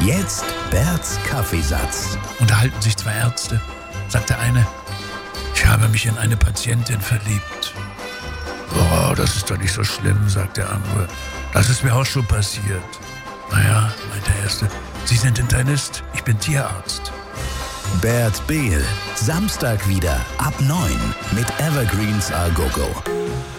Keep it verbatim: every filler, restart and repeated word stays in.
Jetzt Berts Kaffeesatz. Unterhalten sich zwei Ärzte. Sagt der eine, ich habe mich in eine Patientin verliebt. Oh, das ist doch nicht so schlimm, sagt der andere. Das ist mir auch schon passiert. Naja, meint der Erste, Sie sind Internist, ich bin Tierarzt. Bert Behl, Samstag wieder ab neun mit Evergreens A Go Go.